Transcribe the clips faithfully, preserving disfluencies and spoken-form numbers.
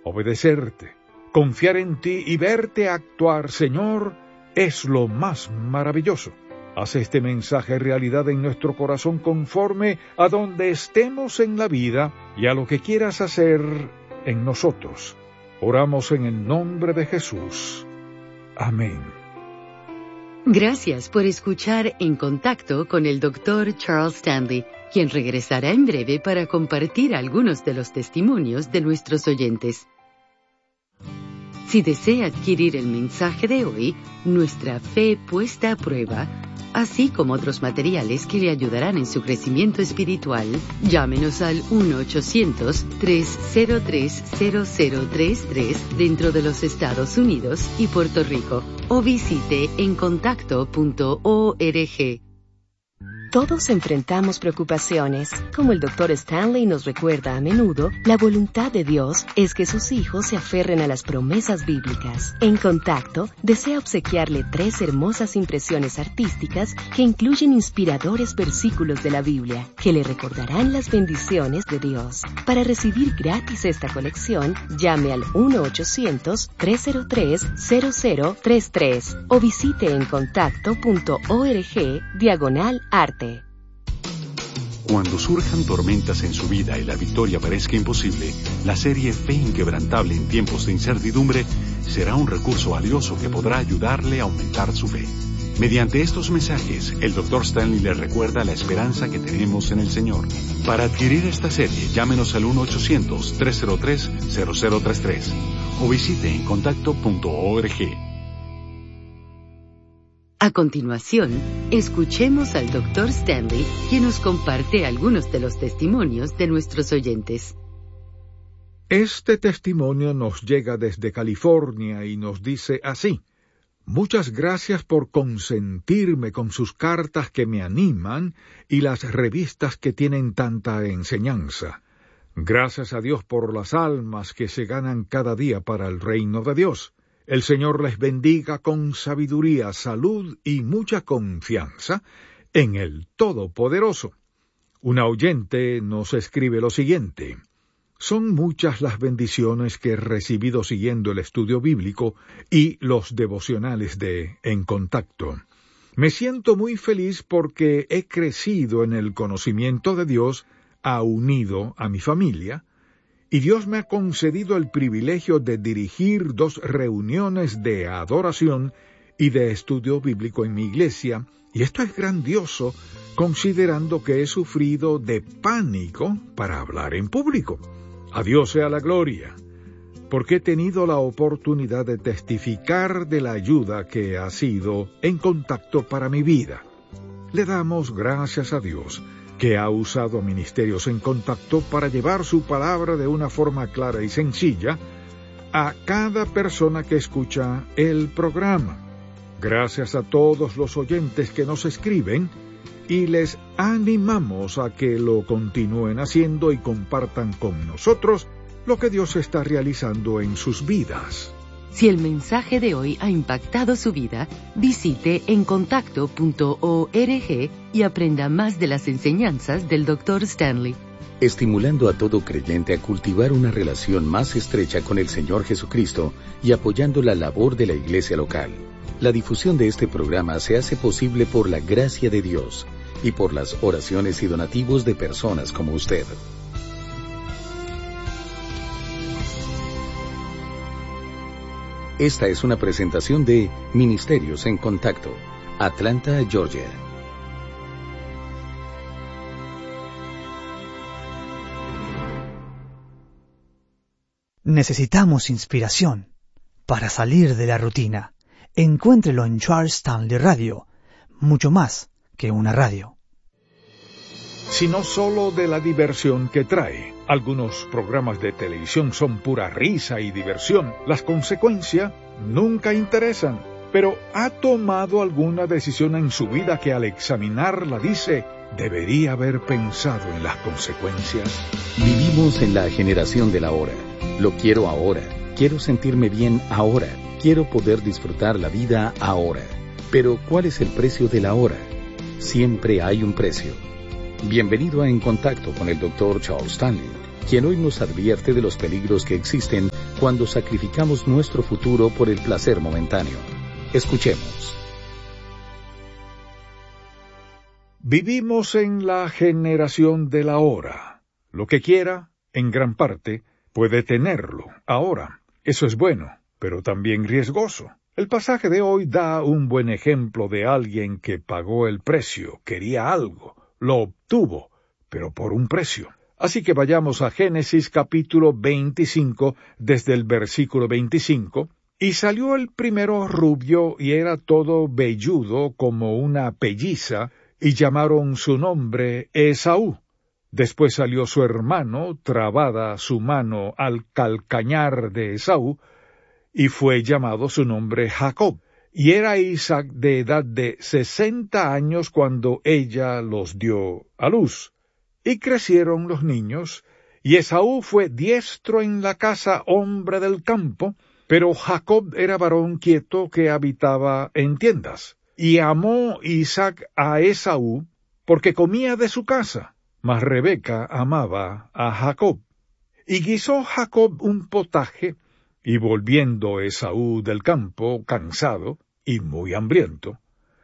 Obedecerte, confiar en ti y verte actuar, Señor, es lo más maravilloso. Haz este mensaje realidad en nuestro corazón conforme a donde estemos en la vida y a lo que quieras hacer en nosotros. Oramos en el nombre de Jesús. Amén. Gracias por escuchar En Contacto con el doctor Charles Stanley, quien regresará en breve para compartir algunos de los testimonios de nuestros oyentes. Si desea adquirir el mensaje de hoy, Nuestra Fe Puesta a Prueba, así como otros materiales que le ayudarán en su crecimiento espiritual, llámenos al uno ochocientos, tres cero tres, cero cero tres tres dentro de los Estados Unidos y Puerto Rico, o visite en contacto punto org. Todos enfrentamos preocupaciones. Como el doctor Stanley nos recuerda a menudo, la voluntad de Dios es que sus hijos se aferren a las promesas bíblicas. En Contacto, desea obsequiarle tres hermosas impresiones artísticas que incluyen inspiradores versículos de la Biblia, que le recordarán las bendiciones de Dios. Para recibir gratis esta colección, llame al uno ochocientos, tres cero tres, cero cero tres tres o visite en contacto punto org diagonal arte. Cuando surjan tormentas en su vida y la victoria parezca imposible, la serie Fe Inquebrantable en tiempos de incertidumbre será un recurso valioso que podrá ayudarle a aumentar su fe. Mediante estos mensajes, el doctor Stanley le recuerda la esperanza que tenemos en el Señor. Para adquirir esta serie, llámenos al uno ochocientos, tres cero tres, cero cero tres tres o visite en contacto punto org. A continuación, escuchemos al doctor Stanley, quien nos comparte algunos de los testimonios de nuestros oyentes. Este testimonio nos llega desde California y nos dice así: muchas gracias por consentirme con sus cartas que me animan y las revistas que tienen tanta enseñanza. Gracias a Dios por las almas que se ganan cada día para el reino de Dios. El Señor les bendiga con sabiduría, salud y mucha confianza en el Todopoderoso. Una oyente nos escribe lo siguiente: son muchas las bendiciones que he recibido siguiendo el estudio bíblico y los devocionales de En Contacto. Me siento muy feliz porque he crecido en el conocimiento de Dios, ha unido a mi familia, y Dios me ha concedido el privilegio de dirigir dos reuniones de adoración y de estudio bíblico en mi iglesia, y esto es grandioso, considerando que he sufrido de pánico para hablar en público. A Dios sea la gloria, porque he tenido la oportunidad de testificar de la ayuda que ha sido En Contacto para mi vida. Le damos gracias a Dios, que ha usado Ministerios En Contacto para llevar su palabra de una forma clara y sencilla a cada persona que escucha el programa. Gracias a todos los oyentes que nos escriben y les animamos a que lo continúen haciendo y compartan con nosotros lo que Dios está realizando en sus vidas. Si el mensaje de hoy ha impactado su vida, visite en contacto punto org y aprenda más de las enseñanzas del doctor Stanley. Estimulando a todo creyente a cultivar una relación más estrecha con el Señor Jesucristo y apoyando la labor de la iglesia local. La difusión de este programa se hace posible por la gracia de Dios y por las oraciones y donativos de personas como usted. Esta es una presentación de Ministerios en Contacto, Atlanta, Georgia. Necesitamos inspiración para salir de la rutina. Encuéntrelo en Charles Stanley Radio, mucho más que una radio. Sino solo de la diversión que trae. Algunos programas de televisión son pura risa y diversión. Las consecuencias nunca interesan. Pero ¿ha tomado alguna decisión en su vida que al examinarla dice, debería haber pensado en las consecuencias? Vivimos en la generación del ahora. Lo quiero ahora. Quiero sentirme bien ahora. Quiero poder disfrutar la vida ahora. Pero ¿cuál es el precio de la ahora? Siempre hay un precio. Bienvenido a En Contacto con el doctor Charles Stanley. quien hoy nos advierte de los peligros que existen cuando sacrificamos nuestro futuro por el placer momentáneo. Escuchemos. Vivimos en la generación de la hora. Lo que quiera, en gran parte, puede tenerlo ahora. Eso es bueno, pero también riesgoso. El pasaje de hoy da un buen ejemplo de alguien que pagó el precio, quería algo, lo obtuvo, pero por un precio. Así que vayamos a Génesis capítulo veinticinco, desde el versículo veinticinco, y salió el primero rubio y era todo velludo como una pelliza, y llamaron su nombre Esaú. Después salió su hermano, trabada su mano al calcañar de Esaú, y fue llamado su nombre Jacob. Y era Isaac de edad de sesenta años cuando ella los dio a luz. Y crecieron los niños, y Esaú fue diestro en la casa, hombre del campo, pero Jacob era varón quieto que habitaba en tiendas. Y amó Isaac a Esaú, porque comía de su casa, mas Rebeca amaba a Jacob. Y guisó Jacob un potaje, y volviendo Esaú del campo, cansado y muy hambriento,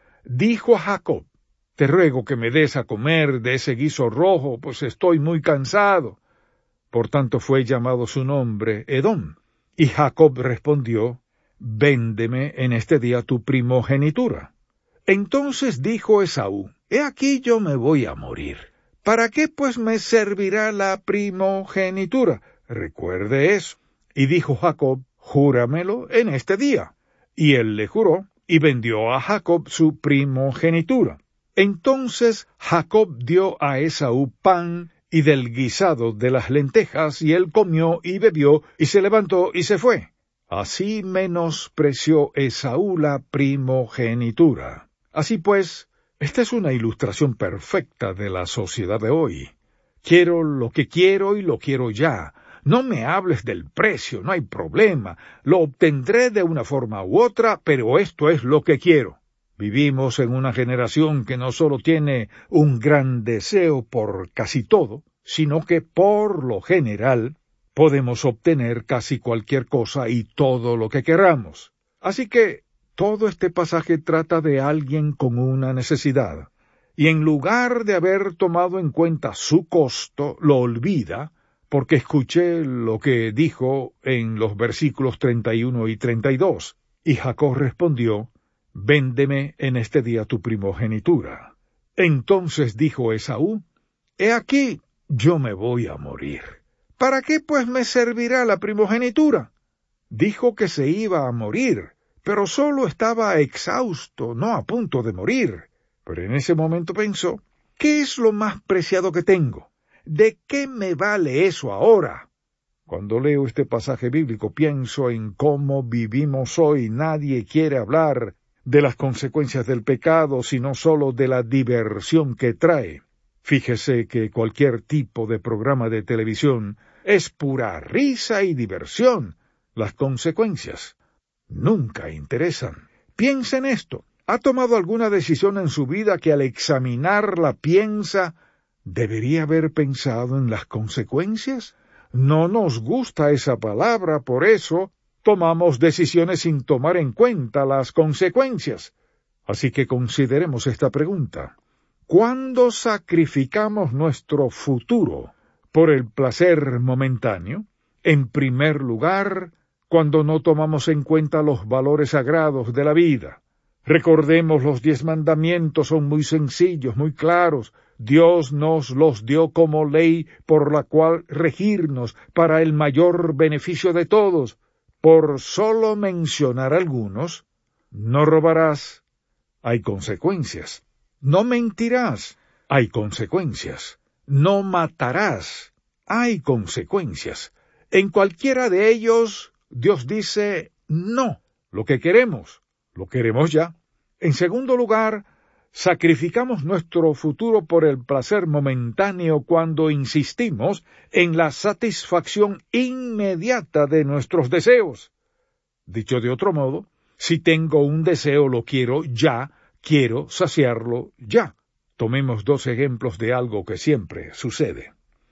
dijo a Jacob, «Te ruego que me des a comer de ese guiso rojo, pues estoy muy cansado». Por tanto fue llamado su nombre Edom. Y Jacob respondió, «Véndeme en este día tu primogenitura». Entonces dijo Esaú, «He aquí yo me voy a morir. ¿Para qué pues me servirá la primogenitura?» Recuerde eso. Y dijo Jacob, «Júramelo en este día». Y él le juró, y vendió a Jacob su primogenitura. Entonces Jacob dio a Esaú pan y del guisado de las lentejas, y él comió y bebió, y se levantó y se fue. Así menospreció Esaú la primogenitura. Así pues, esta es una ilustración perfecta de la sociedad de hoy. Quiero lo que quiero y lo quiero ya. No me hables del precio, no hay problema. Lo obtendré de una forma u otra, pero esto es lo que quiero. Vivimos en una generación que no solo tiene un gran deseo por casi todo, sino que por lo general podemos obtener casi cualquier cosa y todo lo que queramos. Así que todo este pasaje trata de alguien con una necesidad, y en lugar de haber tomado en cuenta su costo, lo olvida, porque escuché lo que dijo en los versículos treinta y uno y treinta y dos. Y Jacob respondió, «Véndeme en este día tu primogenitura». Entonces dijo Esaú, «He aquí, yo me voy a morir. ¿Para qué pues me servirá la primogenitura?» Dijo que se iba a morir, pero solo estaba exhausto, no a punto de morir. Pero en ese momento pensó, ¿qué es lo más preciado que tengo? ¿De qué me vale eso ahora? Cuando leo este pasaje bíblico pienso en cómo vivimos hoy. Nadie quiere hablar de las consecuencias del pecado, sino solo de la diversión que trae. Fíjese que cualquier tipo de programa de televisión es pura risa y diversión. Las consecuencias nunca interesan. Piensa en esto. ¿Ha tomado alguna decisión en su vida que al examinarla piensa, ¿debería haber pensado en las consecuencias? No nos gusta esa palabra, por eso tomamos decisiones sin tomar en cuenta las consecuencias. Así que consideremos esta pregunta. ¿Cuándo sacrificamos nuestro futuro por el placer momentáneo? En primer lugar, cuando no tomamos en cuenta los valores sagrados de la vida. Recordemos, los diez mandamientos son muy sencillos, muy claros. Dios nos los dio como ley por la cual regirnos para el mayor beneficio de todos. Por solo mencionar algunos, no robarás, hay consecuencias. No mentirás, hay consecuencias. No matarás, hay consecuencias. En cualquiera de ellos, Dios dice no. Lo que queremos, lo queremos ya. En segundo lugar, sacrificamos nuestro futuro por el placer momentáneo cuando insistimos en la satisfacción inmediata de nuestros deseos. Dicho de otro modo, si tengo un deseo lo quiero ya, quiero saciarlo ya. Tomemos dos ejemplos de algo que siempre sucede.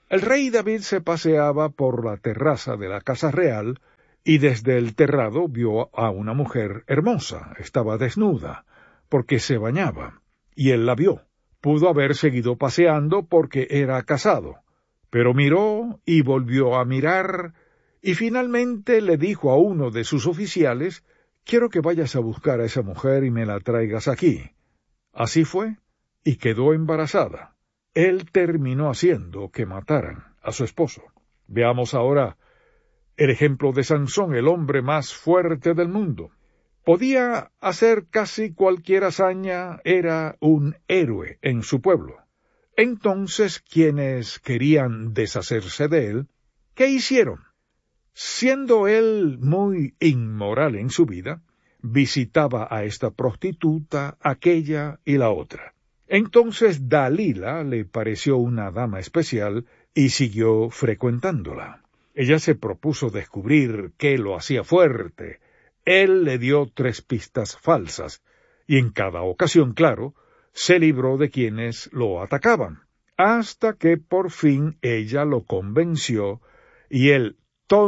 El rey David se paseaba por la terraza de la casa real y desde el terrado vio a una mujer hermosa. Estaba desnuda, porque se bañaba, y él la vio. Pudo haber seguido paseando porque era casado, pero miró y volvió a mirar, y finalmente le dijo a uno de sus oficiales: «Quiero que vayas a buscar a esa mujer y me la traigas aquí». Así fue, y quedó embarazada. Él terminó haciendo que mataran a su esposo. Veamos ahora el ejemplo de Sansón, el hombre más fuerte del mundo. Podía hacer casi cualquier hazaña, era un héroe en su pueblo. Entonces, quienes querían deshacerse de él, ¿qué hicieron? Siendo él muy inmoral en su vida, visitaba a esta prostituta, aquella y la otra. Entonces Dalila le pareció una dama especial y siguió frecuentándola. Ella se propuso descubrir qué lo hacía fuerte. Él le dio tres pistas falsas, y en cada ocasión, claro, se libró de quienes lo atacaban, hasta que por fin ella lo convenció, y él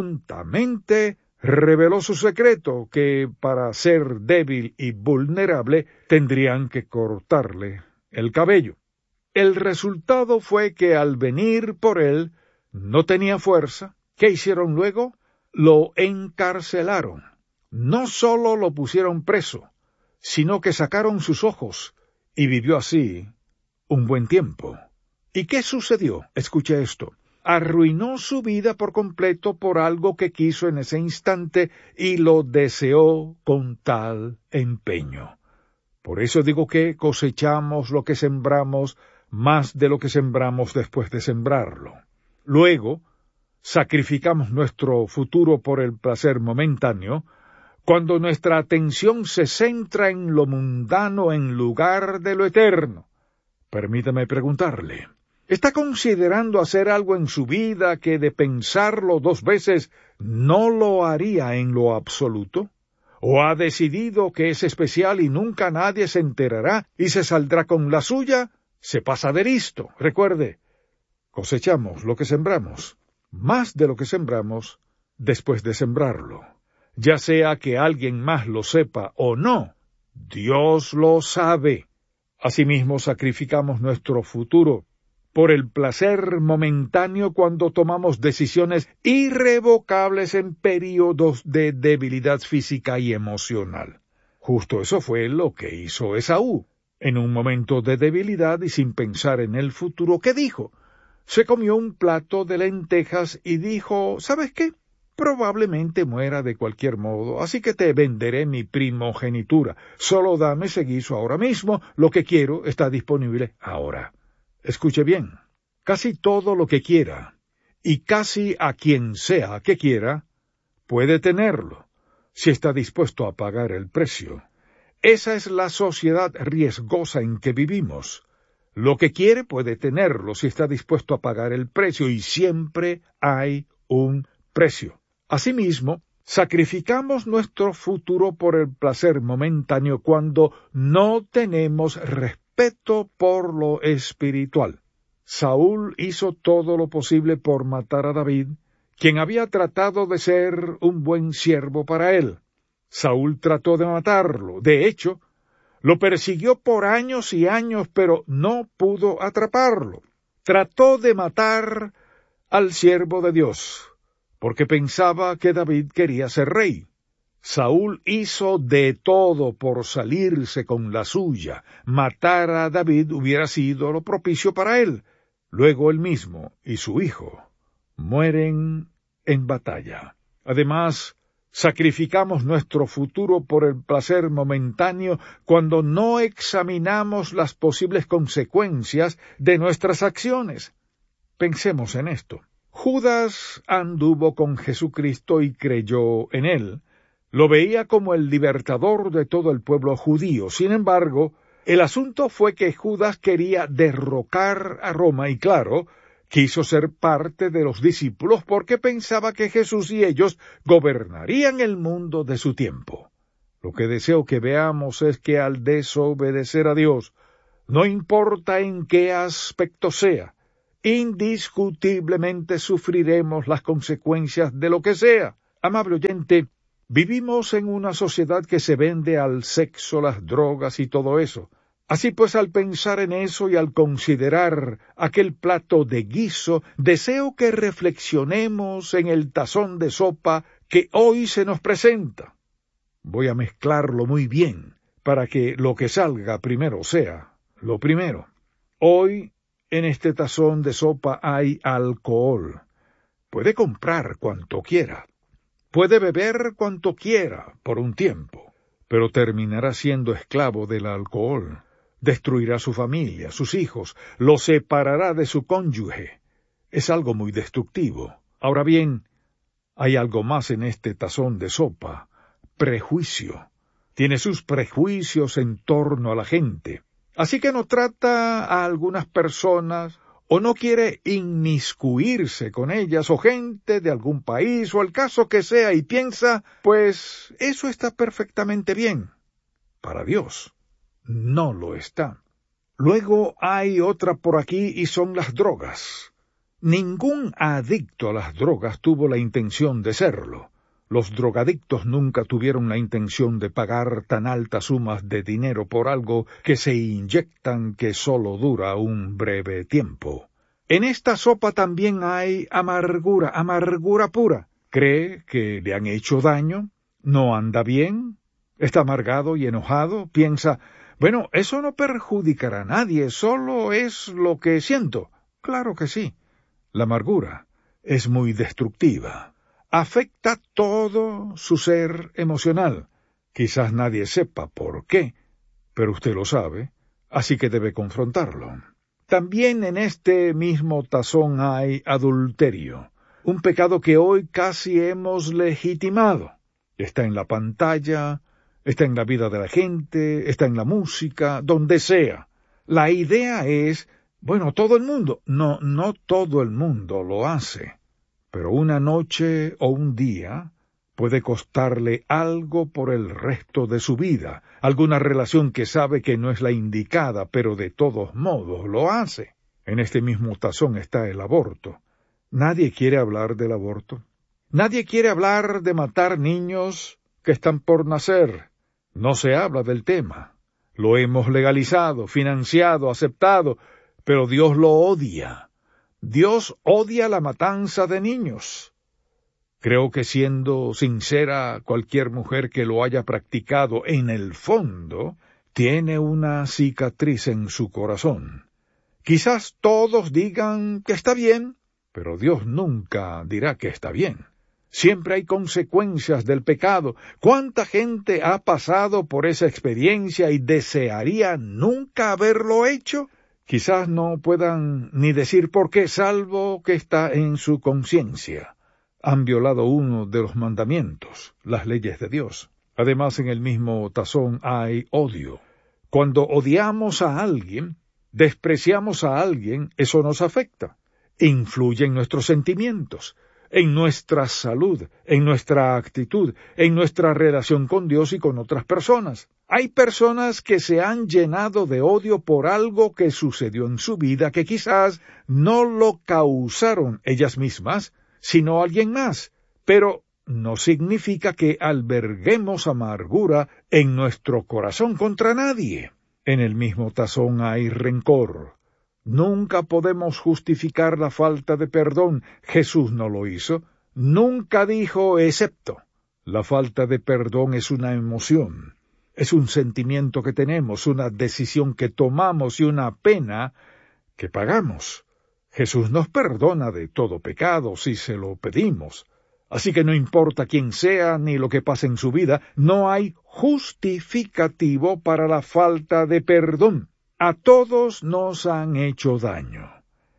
tontamente reveló su secreto, que para ser débil y vulnerable tendrían que cortarle el cabello. El resultado fue que al venir por él no tenía fuerza. ¿Qué hicieron luego? Lo encarcelaron. No solo lo pusieron preso, sino que sacaron sus ojos, y vivió así un buen tiempo. ¿Y qué sucedió? Escuche esto. Arruinó su vida por completo por algo que quiso en ese instante y lo deseó con tal empeño. Por eso digo que cosechamos lo que sembramos, más de lo que sembramos después de sembrarlo. Luego, sacrificamos nuestro futuro por el placer momentáneo, cuando nuestra atención se centra en lo mundano en lugar de lo eterno. Permítame preguntarle, ¿está considerando hacer algo en su vida que de pensarlo dos veces no lo haría en lo absoluto? ¿O ha decidido que es especial y nunca nadie se enterará y se saldrá con la suya? Se pasa de listo. Recuerde, cosechamos lo que sembramos, más de lo que sembramos después de sembrarlo. Ya sea que alguien más lo sepa o no, Dios lo sabe. Asimismo, sacrificamos nuestro futuro por el placer momentáneo cuando tomamos decisiones irrevocables en períodos de debilidad física y emocional. Justo eso fue lo que hizo Esaú. En un momento de debilidad y sin pensar en el futuro, ¿qué dijo? Se comió un plato de lentejas y dijo, ¿sabes qué? Probablemente muera de cualquier modo, así que te venderé mi primogenitura. Solo dame ese guiso ahora mismo, lo que quiero está disponible ahora. Escuche bien, casi todo lo que quiera, y casi a quien sea que quiera, puede tenerlo, si está dispuesto a pagar el precio. Esa es la sociedad riesgosa en que vivimos. Lo que quiere puede tenerlo si está dispuesto a pagar el precio, y siempre hay un precio. Asimismo, sacrificamos nuestro futuro por el placer momentáneo cuando no tenemos respeto por lo espiritual. Saúl hizo todo lo posible por matar a David, quien había tratado de ser un buen siervo para él. Saúl trató de matarlo. De hecho, lo persiguió por años y años, pero no pudo atraparlo. Trató de matar al siervo de Dios, porque pensaba que David quería ser rey. Saúl hizo de todo por salirse con la suya. Matar a David hubiera sido lo propicio para él. Luego él mismo y su hijo mueren en batalla. Además, sacrificamos nuestro futuro por el placer momentáneo cuando no examinamos las posibles consecuencias de nuestras acciones. Pensemos en esto. Judas anduvo con Jesucristo y creyó en él. Lo veía como el libertador de todo el pueblo judío. Sin embargo, el asunto fue que Judas quería derrocar a Roma y, claro, quiso ser parte de los discípulos porque pensaba que Jesús y ellos gobernarían el mundo de su tiempo. Lo que deseo que veamos es que al desobedecer a Dios, no importa en qué aspecto sea, indiscutiblemente sufriremos las consecuencias de lo que sea. Amable oyente, vivimos en una sociedad que se vende al sexo, las drogas y todo eso. Así pues, al pensar en eso y al considerar aquel plato de guiso, deseo que reflexionemos en el tazón de sopa que hoy se nos presenta. Voy a mezclarlo muy bien para que lo que salga primero sea lo primero. Hoy, en este tazón de sopa hay alcohol. Puede comprar cuanto quiera. Puede beber cuanto quiera por un tiempo, pero terminará siendo esclavo del alcohol. Destruirá su familia, sus hijos, lo separará de su cónyuge. Es algo muy destructivo. Ahora bien, hay algo más en este tazón de sopa: prejuicio. Tiene sus prejuicios en torno a la gente. Así que no trata a algunas personas o no quiere inmiscuirse con ellas o gente de algún país o el caso que sea y piensa, pues eso está perfectamente bien. Para Dios no lo está. Luego hay otra por aquí y son las drogas. Ningún adicto a las drogas tuvo la intención de serlo. Los drogadictos nunca tuvieron la intención de pagar tan altas sumas de dinero por algo que se inyectan que solo dura un breve tiempo. En esta sopa también hay amargura, amargura pura. ¿Cree que le han hecho daño? ¿No anda bien? ¿Está amargado y enojado? Piensa, bueno, eso no perjudicará a nadie, solo es lo que siento. Claro que sí. La amargura es muy destructiva. Afecta todo su ser emocional. Quizás nadie sepa por qué, pero usted lo sabe, así que debe confrontarlo. También en este mismo tazón hay adulterio, un pecado que hoy casi hemos legitimado. Está en la pantalla, está en la vida de la gente, está en la música, donde sea. La idea es, bueno, todo el mundo. No, no todo el mundo lo hace. Pero una noche o un día puede costarle algo por el resto de su vida, alguna relación que sabe que no es la indicada, pero de todos modos lo hace. En este mismo tazón está el aborto. Nadie quiere hablar del aborto. Nadie quiere hablar de matar niños que están por nacer. No se habla del tema. Lo hemos legalizado, financiado, aceptado, pero Dios lo odia. Dios odia la matanza de niños. Creo que siendo sincera, cualquier mujer que lo haya practicado en el fondo tiene una cicatriz en su corazón. Quizás todos digan que está bien, pero Dios nunca dirá que está bien. Siempre hay consecuencias del pecado. ¿Cuánta gente ha pasado por esa experiencia y desearía nunca haberlo hecho? Quizás no puedan ni decir por qué, salvo que está en su conciencia. Han violado uno de los mandamientos, las leyes de Dios. Además, en el mismo tazón hay odio. Cuando odiamos a alguien, despreciamos a alguien, eso nos afecta. Influye en nuestros sentimientos, en nuestra salud, en nuestra actitud, en nuestra relación con Dios y con otras personas. Hay personas que se han llenado de odio por algo que sucedió en su vida que quizás no lo causaron ellas mismas, sino alguien más, pero no significa que alberguemos amargura en nuestro corazón contra nadie. En el mismo tazón hay rencor. Nunca podemos justificar la falta de perdón. Jesús no lo hizo. Nunca dijo excepto. La falta de perdón es una emoción. Es un sentimiento que tenemos, una decisión que tomamos y una pena que pagamos. Jesús nos perdona de todo pecado si se lo pedimos. Así que no importa quién sea ni lo que pase en su vida, no hay justificativo para la falta de perdón. A todos nos han hecho daño.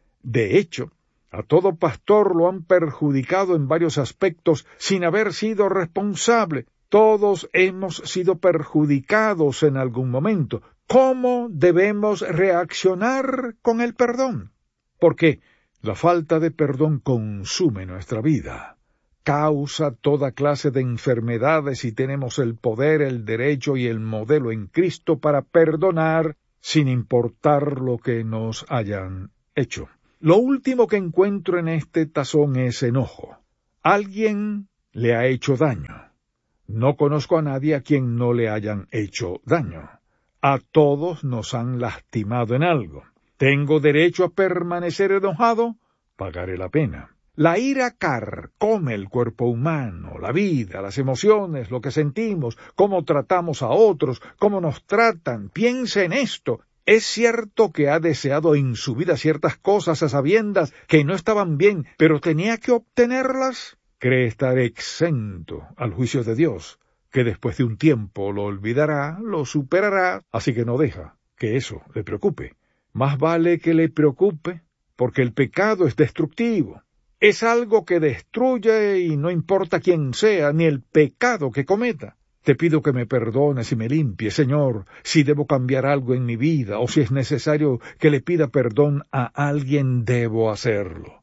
De hecho, a todo pastor lo han perjudicado en varios aspectos sin haber sido responsable. Todos hemos sido perjudicados en algún momento. ¿Cómo debemos reaccionar con el perdón? Porque la falta de perdón consume nuestra vida, causa toda clase de enfermedades y tenemos el poder, el derecho y el modelo en Cristo para perdonar sin importar lo que nos hayan hecho. Lo último que encuentro en este tazón es enojo. Alguien le ha hecho daño. No conozco a nadie a quien no le hayan hecho daño. A todos nos han lastimado en algo. ¿Tengo derecho a permanecer enojado? Pagaré la pena. La ira carcome el cuerpo humano, la vida, las emociones, lo que sentimos, cómo tratamos a otros, cómo nos tratan. Piense en esto. Es cierto que ha deseado en su vida ciertas cosas a sabiendas que no estaban bien, pero tenía que obtenerlas. Cree estar exento al juicio de Dios, que después de un tiempo lo olvidará, lo superará, así que no deja que eso le preocupe. Más vale que le preocupe, porque el pecado es destructivo. Es algo que destruye y no importa quién sea, ni el pecado que cometa. Te pido que me perdones y me limpies, Señor, si debo cambiar algo en mi vida, o si es necesario que le pida perdón a alguien, debo hacerlo.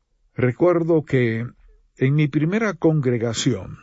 Recuerdo que en mi primera congregación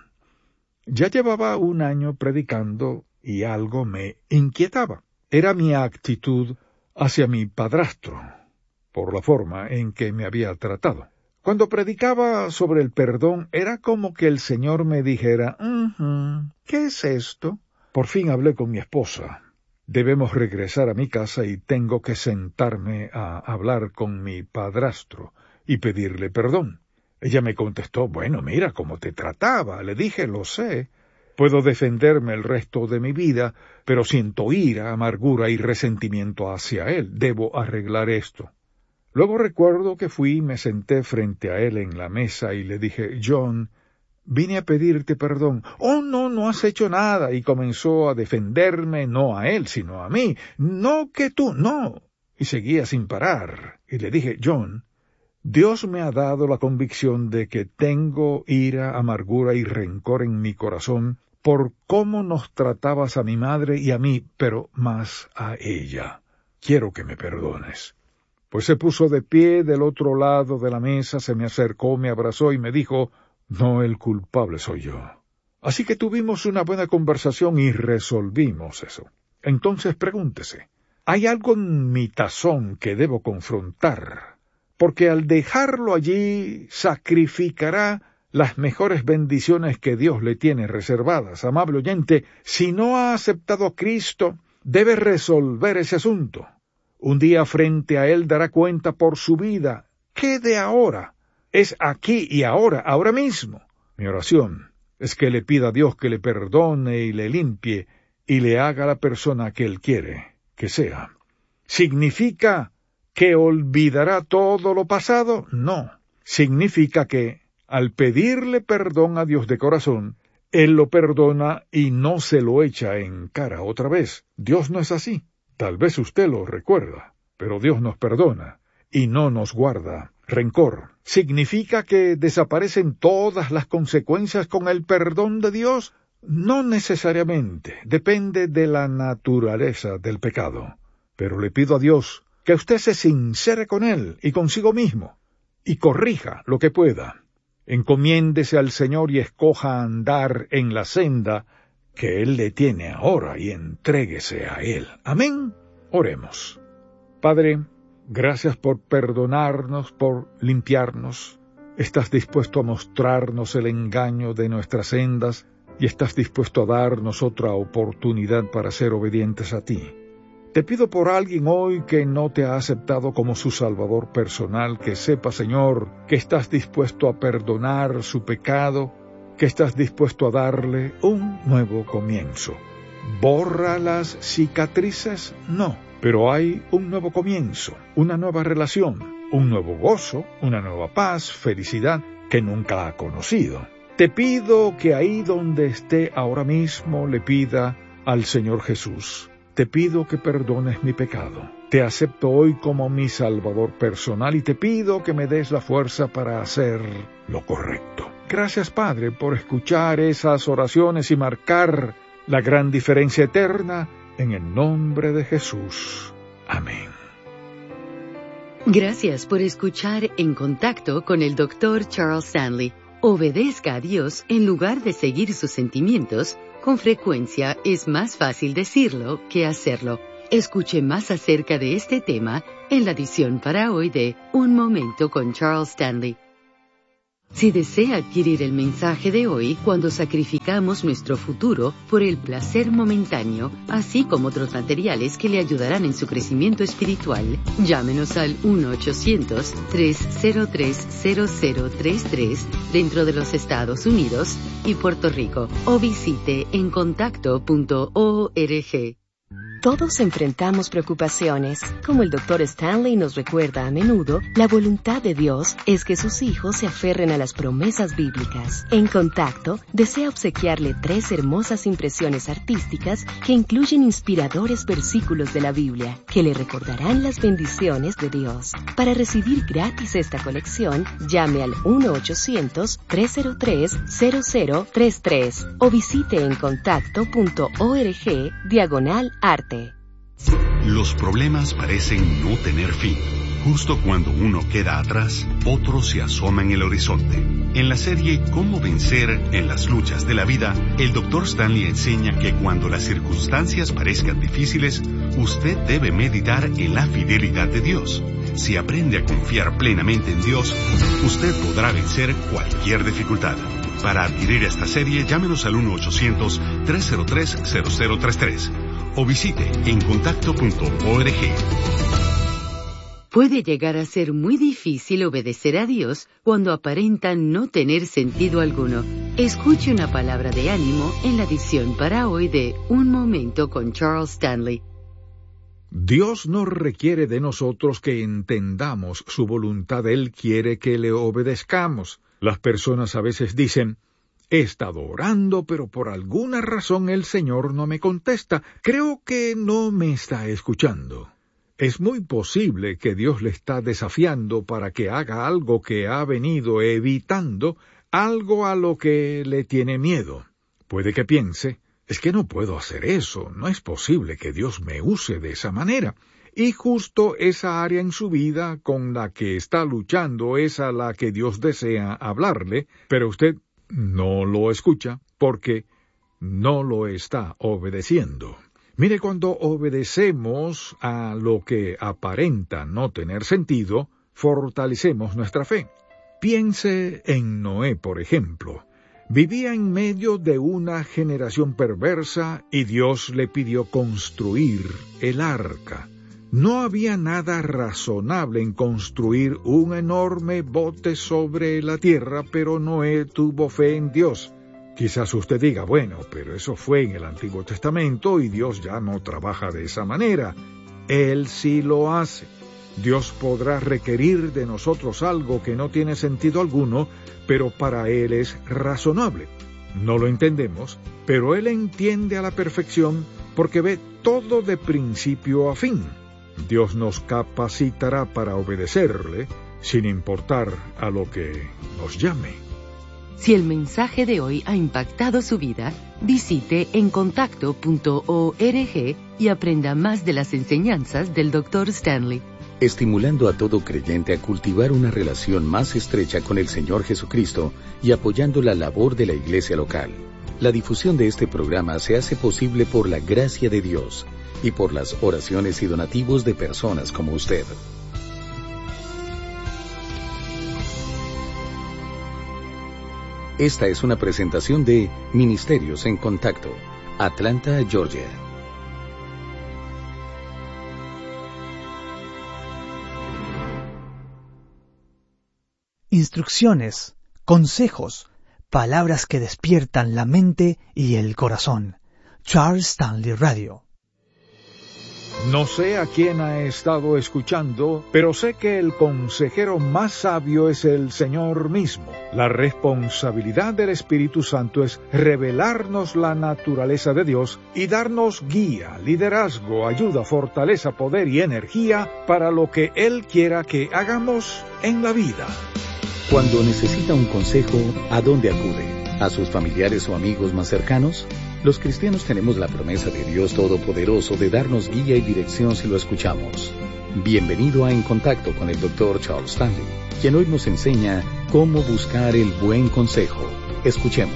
ya llevaba un año predicando y algo me inquietaba. Era mi actitud hacia mi padrastro, por la forma en que me había tratado. Cuando predicaba sobre el perdón, era como que el Señor me dijera, uh-huh, ¿qué es esto? Por fin hablé con mi esposa. Debemos regresar a mi casa y tengo que sentarme a hablar con mi padrastro y pedirle perdón. Ella me contestó, bueno, mira cómo te trataba. Le dije, lo sé. Puedo defenderme el resto de mi vida, pero siento ira, amargura y resentimiento hacia él. Debo arreglar esto. Luego recuerdo que fui y me senté frente a él en la mesa y le dije, John, vine a pedirte perdón. Oh, no, no has hecho nada. Y comenzó a defenderme, no a él, sino a mí. No que tú, no. Y seguía sin parar. Y le dije, John, Dios me ha dado la convicción de que tengo ira, amargura y rencor en mi corazón por cómo nos tratabas a mi madre y a mí, pero más a ella. Quiero que me perdones. Pues se puso de pie del otro lado de la mesa, se me acercó, me abrazó y me dijo, no, el culpable soy yo. Así que tuvimos una buena conversación y resolvimos eso. Entonces pregúntese, ¿hay algo en mi tazón que debo confrontar? Porque al dejarlo allí, sacrificará las mejores bendiciones que Dios le tiene reservadas. Amable oyente, si no ha aceptado a Cristo, debe resolver ese asunto. Un día frente a Él dará cuenta por su vida. ¿Qué de ahora? Es aquí y ahora, ahora mismo. Mi oración es que le pida a Dios que le perdone y le limpie y le haga la persona que Él quiere que sea. ¿Significa que olvidará todo lo pasado? No. Significa que, al pedirle perdón a Dios de corazón, Él lo perdona y no se lo echa en cara otra vez. Dios no es así. Tal vez usted lo recuerda, pero Dios nos perdona y no nos guarda rencor. ¿Significa que desaparecen todas las consecuencias con el perdón de Dios? No necesariamente, depende de la naturaleza del pecado. Pero le pido a Dios que usted se sincere con Él y consigo mismo, y corrija lo que pueda. Encomiéndese al Señor y escoja andar en la senda que Él le tiene ahora y entréguese a Él. Amén. Oremos. Padre, gracias por perdonarnos, por limpiarnos. Estás dispuesto a mostrarnos el engaño de nuestras sendas y estás dispuesto a darnos otra oportunidad para ser obedientes a ti. Te pido por alguien hoy que no te ha aceptado como su Salvador personal, que sepa, Señor, que estás dispuesto a perdonar su pecado, que estás dispuesto a darle un nuevo comienzo. ¿Borra las cicatrices? No, pero hay un nuevo comienzo, una nueva relación, un nuevo gozo, una nueva paz, felicidad que nunca ha conocido. Te pido que ahí donde esté ahora mismo le pida al Señor Jesús. Te pido que perdones mi pecado. Te acepto hoy como mi Salvador personal y te pido que me des la fuerza para hacer lo correcto. Gracias, Padre, por escuchar esas oraciones y marcar la gran diferencia eterna en el nombre de Jesús. Amén. Gracias por escuchar En Contacto con el doctor Charles Stanley. Obedezca a Dios en lugar de seguir sus sentimientos. Con frecuencia es más fácil decirlo que hacerlo. Escuche más acerca de este tema en la edición para hoy de Un Momento con Charles Stanley. Si desea adquirir el mensaje de hoy, cuando sacrificamos nuestro futuro por el placer momentáneo, así como otros materiales que le ayudarán en su crecimiento espiritual, llámenos al uno ochocientos, tres cero tres, cero cero tres tres dentro de los Estados Unidos y Puerto Rico, o visite en contacto punto org. Todos enfrentamos preocupaciones. Como el doctor Stanley nos recuerda a menudo, la voluntad de Dios es que sus hijos se aferren a las promesas bíblicas. En Contacto, desea obsequiarle tres hermosas impresiones artísticas que incluyen inspiradores versículos de la Biblia, que le recordarán las bendiciones de Dios. Para recibir gratis esta colección, llame al uno ochocientos, tres cero tres, cero cero tres tres o visite en contacto punto org diagonal arte. Los problemas parecen no tener fin. Justo cuando uno queda atrás, otro se asoma en el horizonte. En la serie Cómo vencer en las luchas de la vida, el doctor Stanley enseña que cuando las circunstancias parezcan difíciles, usted debe meditar en la fidelidad de Dios. Si aprende a confiar plenamente en Dios, usted podrá vencer cualquier dificultad. Para adquirir esta serie, llámenos al uno ochocientos, tres cero tres, cero cero tres tres o visite en contacto punto org. Puede llegar a ser muy difícil obedecer a Dios cuando aparenta no tener sentido alguno. Escuche una palabra de ánimo en la edición para hoy de Un Momento con Charles Stanley. Dios no requiere de nosotros que entendamos su voluntad. Él quiere que le obedezcamos. Las personas a veces dicen: he estado orando, pero por alguna razón el Señor no me contesta. Creo que no me está escuchando. Es muy posible que Dios le está desafiando para que haga algo que ha venido evitando, algo a lo que le tiene miedo. Puede que piense: es que no puedo hacer eso, no es posible que Dios me use de esa manera. Y justo esa área en su vida con la que está luchando es a la que Dios desea hablarle, pero usted no lo escucha porque no lo está obedeciendo. Mire, cuando obedecemos a lo que aparenta no tener sentido, fortalecemos nuestra fe. Piense en Noé, por ejemplo. Vivía en medio de una generación perversa y Dios le pidió construir el arca. No había nada razonable en construir un enorme bote sobre la tierra, pero Noé tuvo fe en Dios. Quizás usted diga: bueno, pero eso fue en el Antiguo Testamento y Dios ya no trabaja de esa manera. Él sí lo hace. Dios podrá requerir de nosotros algo que no tiene sentido alguno, pero para Él es razonable. No lo entendemos, pero Él entiende a la perfección porque ve todo de principio a fin. Dios nos capacitará para obedecerle, sin importar a lo que nos llame. Si el mensaje de hoy ha impactado su vida, visite en contacto punto org y aprenda más de las enseñanzas del doctor Stanley. Estimulando a todo creyente a cultivar una relación más estrecha con el Señor Jesucristo y apoyando la labor de la iglesia local. La difusión de este programa se hace posible por la gracia de Dios y por las oraciones y donativos de personas como usted. Esta es una presentación de Ministerios en Contacto, Atlanta, Georgia. Instrucciones, consejos, palabras que despiertan la mente y el corazón. Charles Stanley Radio. No sé a quién ha estado escuchando, pero sé que el consejero más sabio es el Señor mismo. La responsabilidad del Espíritu Santo es revelarnos la naturaleza de Dios y darnos guía, liderazgo, ayuda, fortaleza, poder y energía para lo que Él quiera que hagamos en la vida. Cuando necesita un consejo, ¿a dónde acude? ¿A sus familiares o amigos más cercanos? Los cristianos tenemos la promesa de Dios Todopoderoso de darnos guía y dirección si lo escuchamos. Bienvenido a En Contacto con el doctor Charles Stanley, quien hoy nos enseña cómo buscar el buen consejo. Escuchemos.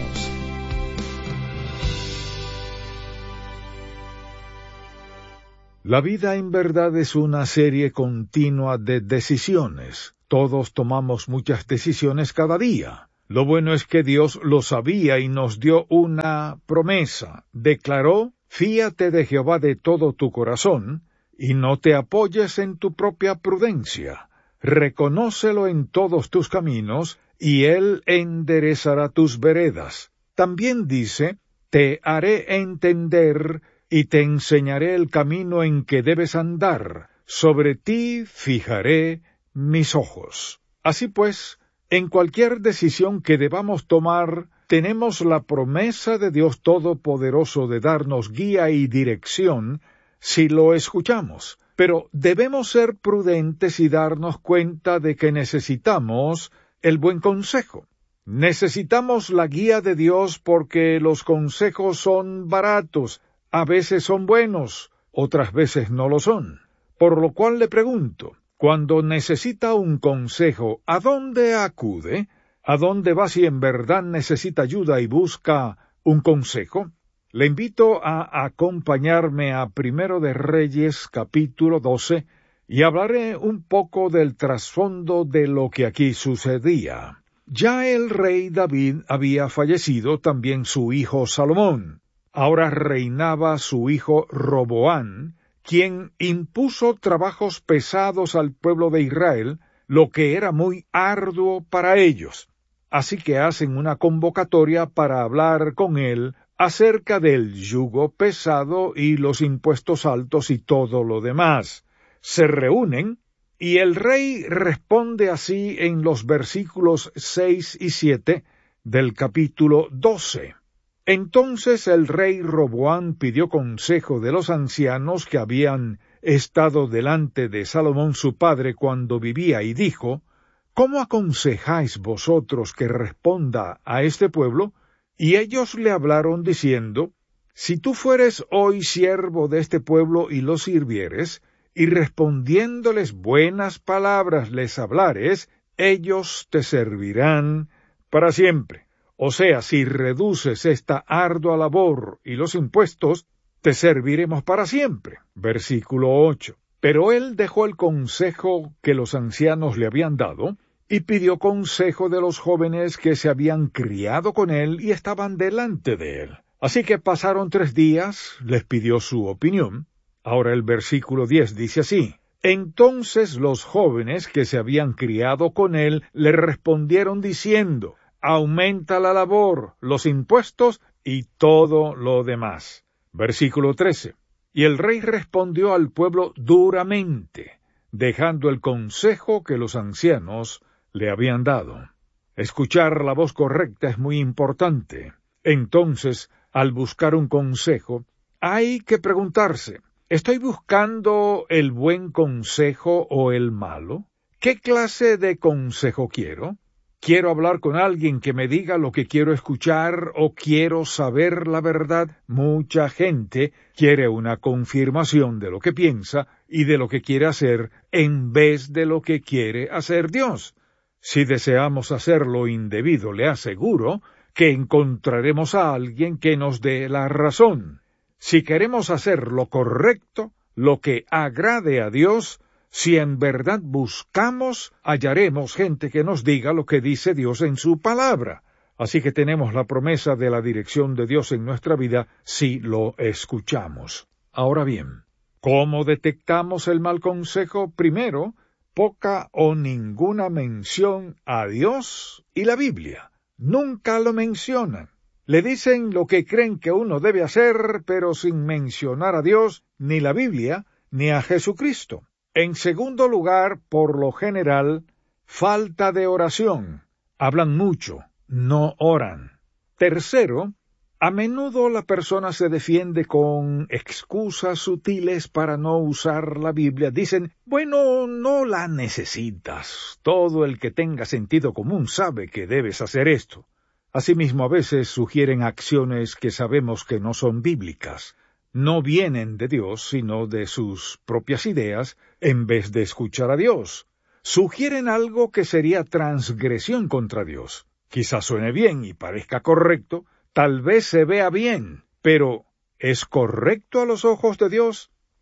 La vida en verdad es una serie continua de decisiones. Todos tomamos muchas decisiones cada día. Lo bueno es que Dios lo sabía y nos dio una promesa. Declaró: fíate de Jehová de todo tu corazón, y no te apoyes en tu propia prudencia. Reconócelo en todos tus caminos, y Él enderezará tus veredas. También dice: te haré entender y te enseñaré el camino en que debes andar. Sobre ti fijaré mis ojos. Así pues, en cualquier decisión que debamos tomar, tenemos la promesa de Dios Todopoderoso de darnos guía y dirección si lo escuchamos. Pero debemos ser prudentes y darnos cuenta de que necesitamos el buen consejo. Necesitamos la guía de Dios porque los consejos son baratos, a veces son buenos, otras veces no lo son. Por lo cual le pregunto, cuando necesita un consejo, ¿a dónde acude? ¿A dónde va si en verdad necesita ayuda y busca un consejo? Le invito a acompañarme a Primero de Reyes, capítulo doce, y hablaré un poco del trasfondo de lo que aquí sucedía. Ya el rey David había fallecido, también su hijo Salomón. Ahora reinaba su hijo Roboán, quien impuso trabajos pesados al pueblo de Israel, lo que era muy arduo para ellos. Así que hacen una convocatoria para hablar con él acerca del yugo pesado y los impuestos altos y todo lo demás. Se reúnen, y el rey responde así en los versículos seis y siete del capítulo doce. Entonces el rey Roboán pidió consejo de los ancianos que habían estado delante de Salomón su padre cuando vivía, y dijo: ¿Cómo aconsejáis vosotros que responda a este pueblo? Y ellos le hablaron diciendo: Si tú fueres hoy siervo de este pueblo y lo sirvieres, y respondiéndoles buenas palabras les hablares, ellos te servirán para siempre. O sea, si reduces esta ardua labor y los impuestos, te serviremos para siempre. Versículo ocho. Pero él dejó el consejo que los ancianos le habían dado, y pidió consejo de los jóvenes que se habían criado con él y estaban delante de él. Así que pasaron tres días, les pidió su opinión. Ahora el versículo diez dice así: Entonces los jóvenes que se habían criado con él le respondieron diciendo: Aumenta la labor, los impuestos y todo lo demás. Versículo trece. Y el rey respondió al pueblo duramente, dejando el consejo que los ancianos le habían dado. Escuchar la voz correcta es muy importante. Entonces, al buscar un consejo, hay que preguntarse: ¿estoy buscando el buen consejo o el malo? ¿Qué clase de consejo quiero? ¿Quiero hablar con alguien que me diga lo que quiero escuchar o quiero saber la verdad? Mucha gente quiere una confirmación de lo que piensa y de lo que quiere hacer en vez de lo que quiere hacer Dios. Si deseamos hacer lo indebido, le aseguro que encontraremos a alguien que nos dé la razón. Si queremos hacer lo correcto, lo que agrade a Dios, si en verdad buscamos, hallaremos gente que nos diga lo que dice Dios en su palabra. Así que tenemos la promesa de la dirección de Dios en nuestra vida si lo escuchamos. Ahora bien, ¿cómo detectamos el mal consejo? Primero, poca o ninguna mención a Dios y la Biblia. Nunca lo mencionan. Le dicen lo que creen que uno debe hacer, pero sin mencionar a Dios, ni la Biblia, ni a Jesucristo. En segundo lugar, por lo general, falta de oración. Hablan mucho, no oran. Tercero, a menudo la persona se defiende con excusas sutiles para no usar la Biblia. Dicen: bueno, no la necesitas. Todo el que tenga sentido común sabe que debes hacer esto. Asimismo, a veces sugieren acciones que sabemos que no son bíblicas. No vienen de Dios, sino de sus propias ideas, en vez de escuchar a Dios. Sugieren algo que sería transgresión contra Dios. Quizás suene bien y parezca correcto, tal vez se vea bien, pero ¿es correcto a los ojos de Dios?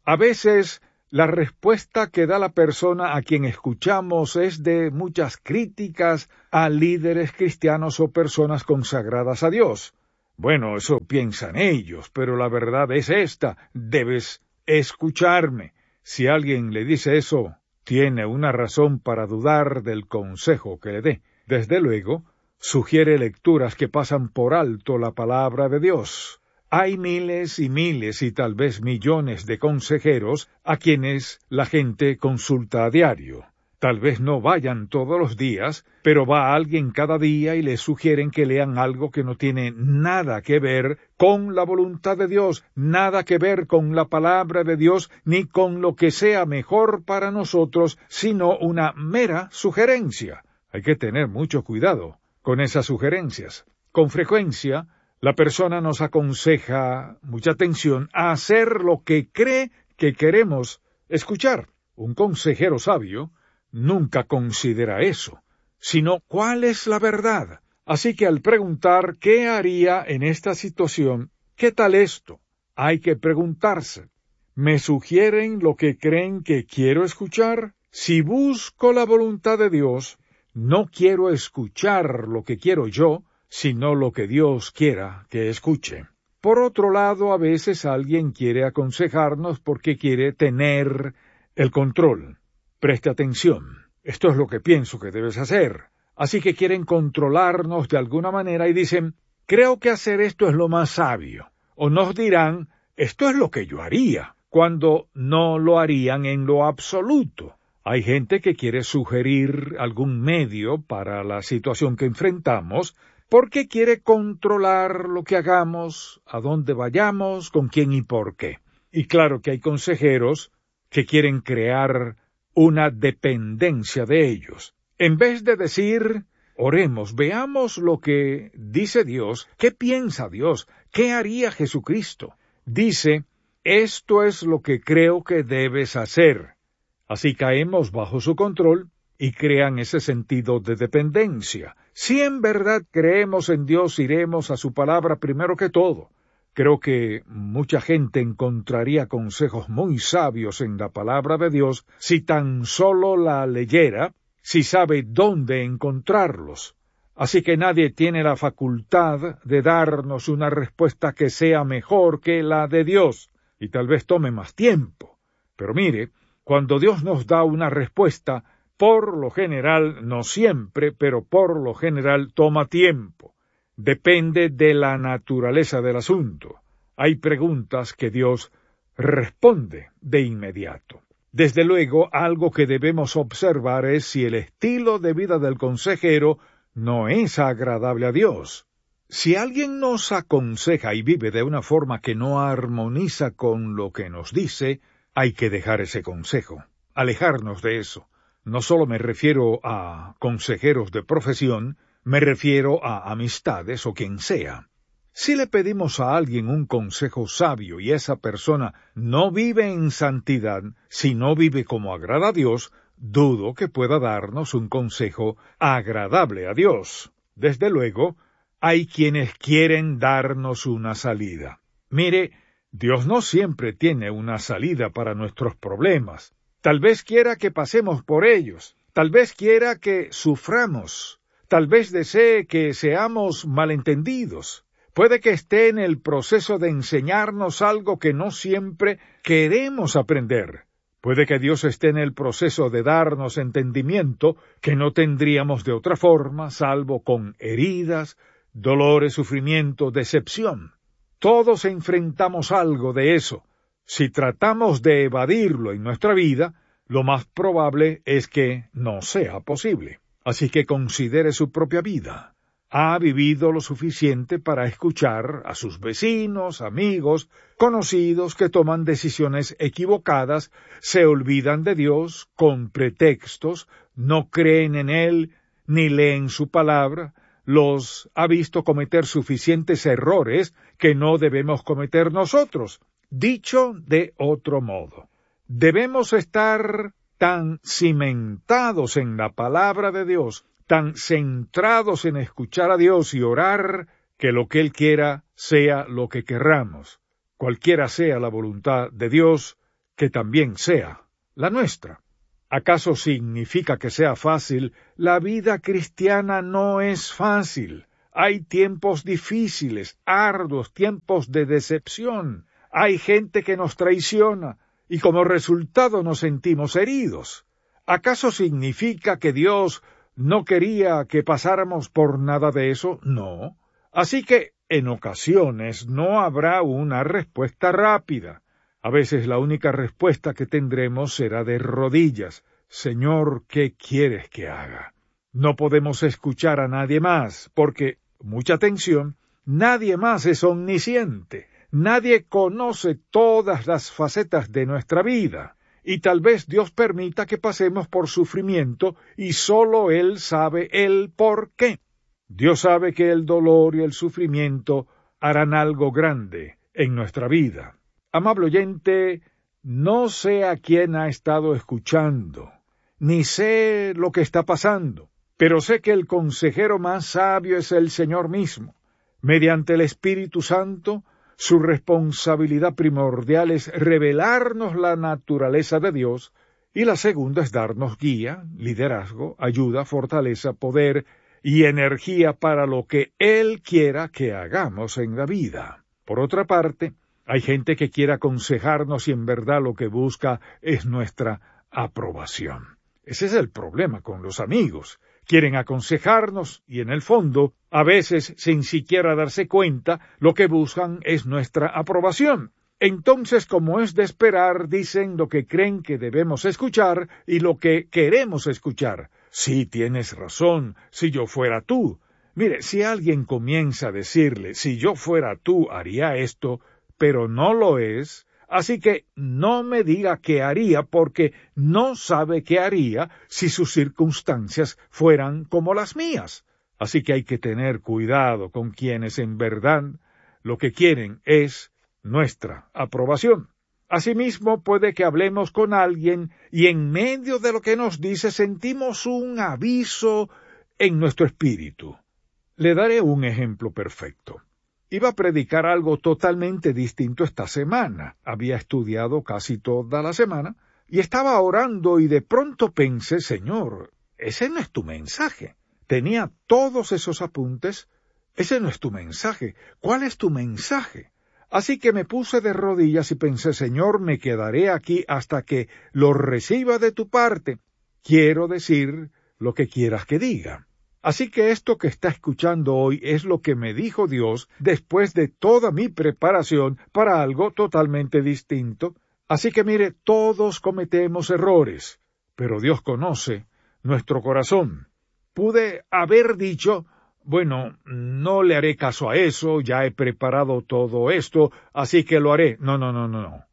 A veces, la respuesta que da la persona a quien escuchamos es de muchas críticas a líderes cristianos o personas consagradas a Dios. Bueno, eso piensan ellos, pero la verdad es esta: debes escucharme. Si alguien le dice eso, tiene una razón para dudar del consejo que le dé. Desde luego, sugiere lecturas que pasan por alto la palabra de Dios. Hay miles y miles y tal vez millones de consejeros a quienes la gente consulta a diario. Tal vez no vayan todos los días, pero va alguien cada día y les sugieren que lean algo que no tiene nada que ver con la voluntad de Dios, nada que ver con la palabra de Dios, ni con lo que sea mejor para nosotros, sino una mera sugerencia. Hay que tener mucho cuidado con esas sugerencias. Con frecuencia, la persona nos aconseja, mucha atención, a hacer lo que cree que queremos escuchar. Un consejero sabio nunca considera eso, sino cuál es la verdad. Así que al preguntar qué haría en esta situación, ¿qué tal esto? Hay que preguntarse, ¿me sugieren lo que creen que quiero escuchar? Si busco la voluntad de Dios, no quiero escuchar lo que quiero yo, sino lo que Dios quiera que escuche. Por otro lado, a veces alguien quiere aconsejarnos porque quiere tener el control. Preste atención, esto es lo que pienso que debes hacer. Así que quieren controlarnos de alguna manera y dicen, creo que hacer esto es lo más sabio. O nos dirán, esto es lo que yo haría, cuando no lo harían en lo absoluto. Hay gente que quiere sugerir algún medio para la situación que enfrentamos, porque quiere controlar lo que hagamos, a dónde vayamos, con quién y por qué. Y claro que hay consejeros que quieren crear una dependencia de ellos. En vez de decir, oremos, veamos lo que dice Dios, qué piensa Dios, qué haría Jesucristo. Dice, esto es lo que creo que debes hacer. Así caemos bajo su control y crean ese sentido de dependencia. Si en verdad creemos en Dios, iremos a su palabra primero que todo. Creo que mucha gente encontraría consejos muy sabios en la palabra de Dios si tan solo la leyera, si sabe dónde encontrarlos. Así que nadie tiene la facultad de darnos una respuesta que sea mejor que la de Dios, y tal vez tome más tiempo. Pero mire, cuando Dios nos da una respuesta, por lo general, no siempre, pero por lo general toma tiempo. Depende de la naturaleza del asunto. Hay preguntas que Dios responde de inmediato. Desde luego, algo que debemos observar es si el estilo de vida del consejero no es agradable a Dios. Si alguien nos aconseja y vive de una forma que no armoniza con lo que nos dice, hay que dejar ese consejo, alejarnos de eso. No solo me refiero a consejeros de profesión, me refiero a amistades o quien sea. Si le pedimos a alguien un consejo sabio y esa persona no vive en santidad, si no vive como agrada a Dios, dudo que pueda darnos un consejo agradable a Dios. Desde luego, hay quienes quieren darnos una salida. Mire, Dios no siempre tiene una salida para nuestros problemas. Tal vez quiera que pasemos por ellos, tal vez quiera que suframos, tal vez desee que seamos malentendidos. Puede que esté en el proceso de enseñarnos algo que no siempre queremos aprender. Puede que Dios esté en el proceso de darnos entendimiento que no tendríamos de otra forma, salvo con heridas, dolores, sufrimiento, decepción. Todos enfrentamos algo de eso. Si tratamos de evadirlo en nuestra vida, lo más probable es que no sea posible. Así que considere su propia vida. ¿Ha vivido lo suficiente para escuchar a sus vecinos, amigos, conocidos que toman decisiones equivocadas, se olvidan de Dios con pretextos, no creen en Él, ni leen su palabra? Los ha visto cometer suficientes errores que no debemos cometer nosotros. Dicho de otro modo, debemos estar tan cimentados en la palabra de Dios, tan centrados en escuchar a Dios y orar, que lo que Él quiera sea lo que querramos. Cualquiera sea la voluntad de Dios, que también sea la nuestra. ¿Acaso significa que sea fácil? La vida cristiana no es fácil. Hay tiempos difíciles, arduos, tiempos de decepción. Hay gente que nos traiciona y como resultado nos sentimos heridos. ¿Acaso significa que Dios no quería que pasáramos por nada de eso? No. Así que en ocasiones no habrá una respuesta rápida. A veces la única respuesta que tendremos será de rodillas. Señor, ¿qué quieres que haga? No podemos escuchar a nadie más, porque, mucha atención, nadie más es omnisciente. Nadie conoce todas las facetas de nuestra vida. Y tal vez Dios permita que pasemos por sufrimiento y solo Él sabe el por qué. Dios sabe que el dolor y el sufrimiento harán algo grande en nuestra vida. Amable oyente, no sé a quién ha estado escuchando, ni sé lo que está pasando, pero sé que el consejero más sabio es el Señor mismo. Mediante el Espíritu Santo, su responsabilidad primordial es revelarnos la naturaleza de Dios, y la segunda es darnos guía, liderazgo, ayuda, fortaleza, poder y energía para lo que Él quiera que hagamos en la vida. Por otra parte, hay gente que quiere aconsejarnos y en verdad lo que busca es nuestra aprobación. Ese es el problema con los amigos. Quieren aconsejarnos y en el fondo, a veces sin siquiera darse cuenta, lo que buscan es nuestra aprobación. Entonces, como es de esperar, dicen lo que creen que debemos escuchar y lo que queremos escuchar. Sí, tienes razón, si yo fuera tú. Mire, si alguien comienza a decirle, si yo fuera tú haría esto, pero no lo es, así que no me diga qué haría porque no sabe qué haría si sus circunstancias fueran como las mías. Así que hay que tener cuidado con quienes en verdad lo que quieren es nuestra aprobación. Asimismo, puede que hablemos con alguien y en medio de lo que nos dice sentimos un aviso en nuestro espíritu. Le daré un ejemplo perfecto. Iba a predicar algo totalmente distinto esta semana. Había estudiado casi toda la semana y estaba orando y de pronto pensé, Señor, ese no es tu mensaje. Tenía todos esos apuntes. Ese no es tu mensaje. ¿Cuál es tu mensaje? Así que me puse de rodillas y pensé, Señor, me quedaré aquí hasta que lo reciba de tu parte. Quiero decir lo que quieras que diga. Así que esto que está escuchando hoy es lo que me dijo Dios después de toda mi preparación para algo totalmente distinto. Así que mire, todos cometemos errores, pero Dios conoce nuestro corazón. Pude haber dicho, bueno, no le haré caso a eso, ya he preparado todo esto, así que lo haré. No, no, no, no, no.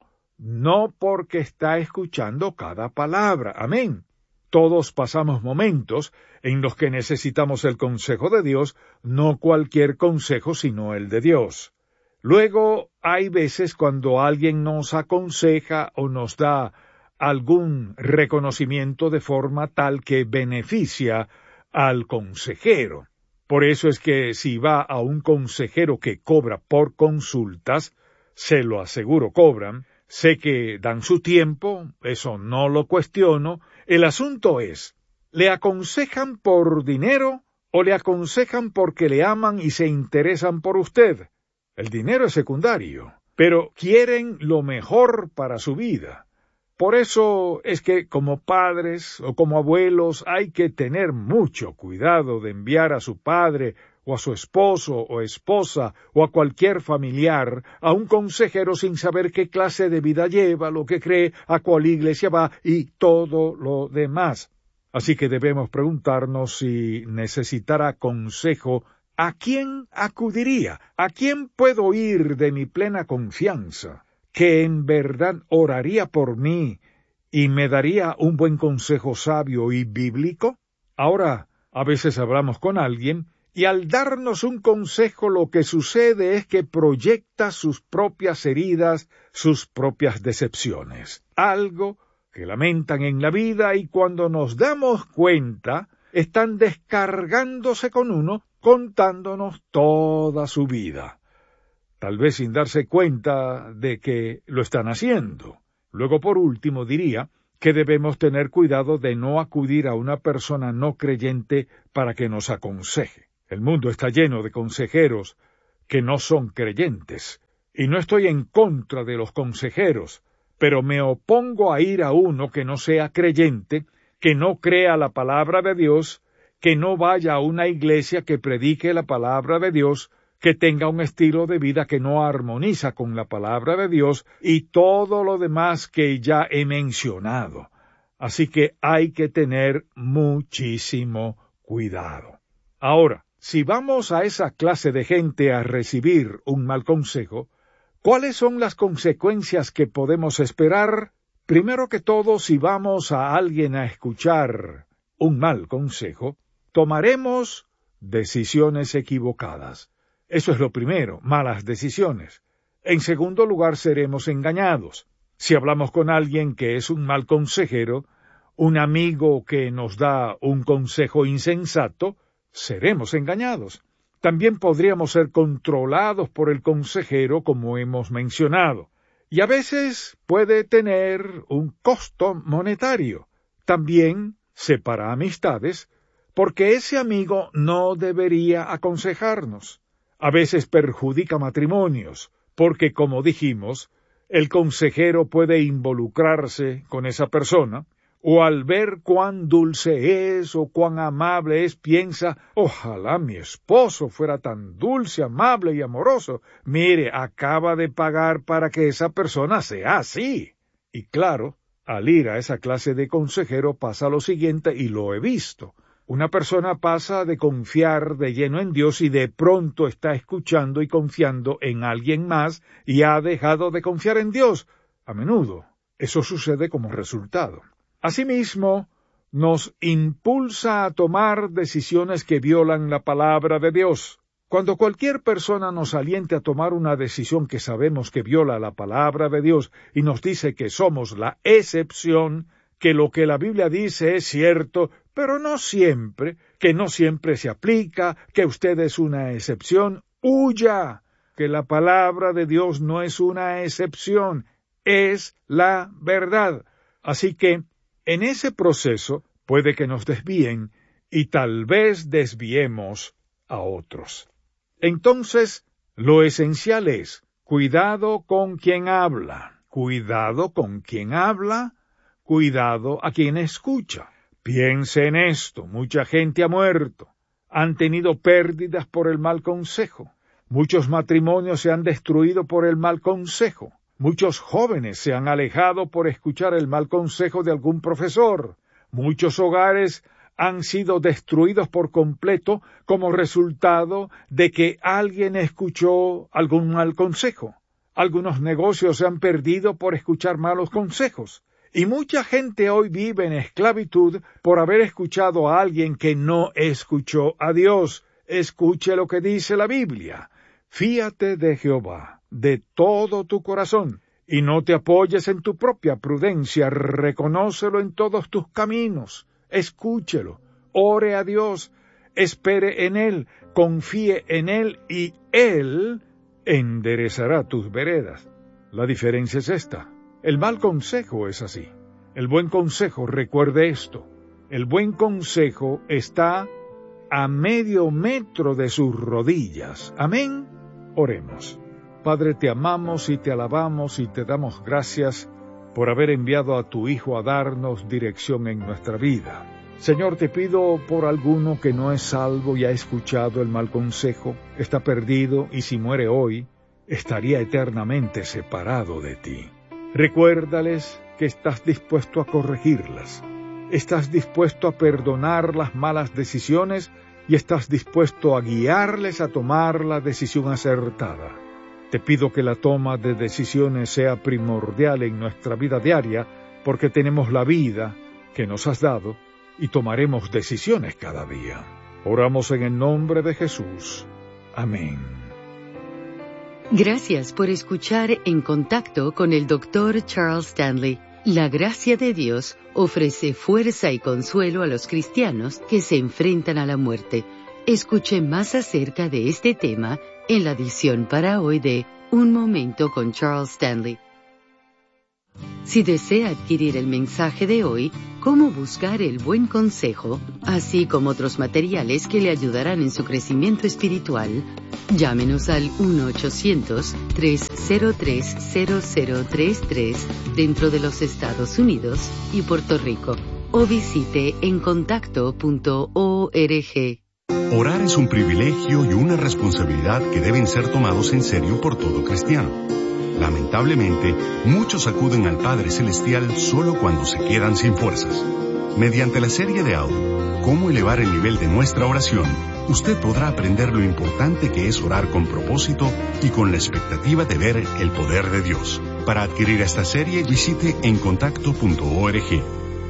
No porque está escuchando cada palabra. Amén. Todos pasamos momentos en los que necesitamos el consejo de Dios, no cualquier consejo sino el de Dios. Luego hay veces cuando alguien nos aconseja o nos da algún reconocimiento de forma tal que beneficia al consejero. Por eso es que si va a un consejero que cobra por consultas, se lo aseguro cobran, sé que dan su tiempo, eso no lo cuestiono. El asunto es, ¿le aconsejan por dinero o le aconsejan porque le aman y se interesan por usted? El dinero es secundario, pero quieren lo mejor para su vida. Por eso es que como padres o como abuelos hay que tener mucho cuidado de enviar a su padre o a su esposo o esposa o a cualquier familiar a un consejero sin saber qué clase de vida lleva, lo que cree, a cuál iglesia va y todo lo demás. Así que debemos preguntarnos si necesitara consejo, ¿a quién acudiría? ¿A quién puedo ir de mi plena confianza, que en verdad oraría por mí y me daría un buen consejo sabio y bíblico? Ahora, a veces hablamos con alguien y al darnos un consejo lo que sucede es que proyecta sus propias heridas, sus propias decepciones, algo que lamentan en la vida y cuando nos damos cuenta están descargándose con uno contándonos toda su vida, tal vez sin darse cuenta de que lo están haciendo. Luego, por último, diría que debemos tener cuidado de no acudir a una persona no creyente para que nos aconseje. El mundo está lleno de consejeros que no son creyentes, y no estoy en contra de los consejeros, pero me opongo a ir a uno que no sea creyente, que no crea la palabra de Dios, que no vaya a una iglesia que predique la palabra de Dios, que tenga un estilo de vida que no armoniza con la palabra de Dios y todo lo demás que ya he mencionado. Así que hay que tener muchísimo cuidado. Ahora, si vamos a esa clase de gente a recibir un mal consejo, ¿cuáles son las consecuencias que podemos esperar? Primero que todo, si vamos a alguien a escuchar un mal consejo, tomaremos decisiones equivocadas. Eso es lo primero, malas decisiones. En segundo lugar, seremos engañados. Si hablamos con alguien que es un mal consejero, un amigo que nos da un consejo insensato, seremos engañados. También podríamos ser controlados por el consejero, como hemos mencionado. Y a veces puede tener un costo monetario. También separa amistades, porque ese amigo no debería aconsejarnos. A veces perjudica matrimonios, porque, como dijimos, el consejero puede involucrarse con esa persona, o al ver cuán dulce es o cuán amable es, piensa, ojalá mi esposo fuera tan dulce, amable y amoroso. Mire, acaba de pagar para que esa persona sea así. Y claro, al ir a esa clase de consejero pasa lo siguiente, y lo he visto. Una persona pasa de confiar de lleno en Dios y de pronto está escuchando y confiando en alguien más y ha dejado de confiar en Dios. A menudo, eso sucede como resultado. Asimismo, nos impulsa a tomar decisiones que violan la palabra de Dios. Cuando cualquier persona nos aliente a tomar una decisión que sabemos que viola la palabra de Dios y nos dice que somos la excepción, que lo que la Biblia dice es cierto, pero no siempre, que no siempre se aplica, que usted es una excepción, huya, que la palabra de Dios no es una excepción, es la verdad. Así que, en ese proceso, puede que nos desvíen y tal vez desviemos a otros. Entonces, lo esencial es, cuidado con quien habla, cuidado con quien habla, cuidado a quien escucha. Piense en esto, mucha gente ha muerto, han tenido pérdidas por el mal consejo, muchos matrimonios se han destruido por el mal consejo, muchos jóvenes se han alejado por escuchar el mal consejo de algún profesor, muchos hogares han sido destruidos por completo como resultado de que alguien escuchó algún mal consejo. Algunos negocios se han perdido por escuchar malos consejos. Y mucha gente hoy vive en esclavitud por haber escuchado a alguien que no escuchó a Dios. Escuche lo que dice la Biblia. Fíate de Jehová de todo tu corazón, y no te apoyes en tu propia prudencia. Reconócelo en todos tus caminos. Escúchelo, ore a Dios, espere en Él, confíe en Él, y Él enderezará tus veredas. La diferencia es esta. El mal consejo es así. El buen consejo, recuerde esto, el buen consejo está a medio metro de sus rodillas. Amén. Oremos. Padre, te amamos y te alabamos y te damos gracias por haber enviado a tu Hijo a darnos dirección en nuestra vida. Señor, te pido por alguno que no es salvo y ha escuchado el mal consejo, está perdido y si muere hoy, estaría eternamente separado de ti. Recuérdales que estás dispuesto a corregirlas, estás dispuesto a perdonar las malas decisiones y estás dispuesto a guiarles a tomar la decisión acertada. Te pido que la toma de decisiones sea primordial en nuestra vida diaria, porque tenemos la vida que nos has dado y tomaremos decisiones cada día. Oramos en el nombre de Jesús. Amén. Gracias por escuchar En Contacto con el doctor Charles Stanley. La gracia de Dios ofrece fuerza y consuelo a los cristianos que se enfrentan a la muerte. Escuche más acerca de este tema en la edición para hoy de Un Momento con Charles Stanley. Si desea adquirir el mensaje de hoy, Cómo buscar el buen consejo, así como otros materiales que le ayudarán en su crecimiento espiritual, llámenos al uno ochocientos, tres cero tres, cero cero tres tres dentro de los Estados Unidos y Puerto Rico, o visite encontacto punto org. Orar es un privilegio y una responsabilidad que deben ser tomados en serio por todo cristiano. Lamentablemente, muchos acuden al Padre Celestial solo cuando se quedan sin fuerzas. Mediante la serie de audio, Cómo elevar el nivel de nuestra oración, usted podrá aprender lo importante que es orar con propósito y con la expectativa de ver el poder de Dios. Para adquirir esta serie, visite encontacto punto org.